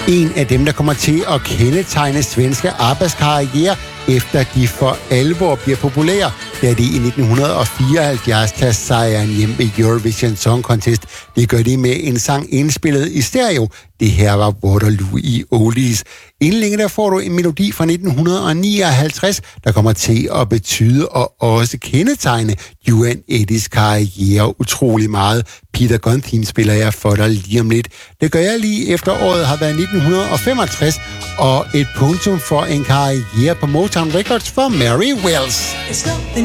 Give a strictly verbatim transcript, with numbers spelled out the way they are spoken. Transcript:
En af dem, der kommer til at kendetegne svenske ABBAs karriere, efter de for alvor bliver populære, da de i nitten fireoghalvfjerds tager sejren hjem ved Eurovision Song Contest. Det gør de med en sang indspillet i stereo. Det her var Waterloo i Oldies. Inden længe der får du en melodi fra nitten nioghalvtreds, der kommer til at betyde og også kendetegne Duane Eddies karriere utrolig meget. Peter Gunn spiller jeg for dig lige om lidt. Det gør jeg lige efter året har været nitten femogtres og et punktum for en karriere på Motown Records for Mary Wells.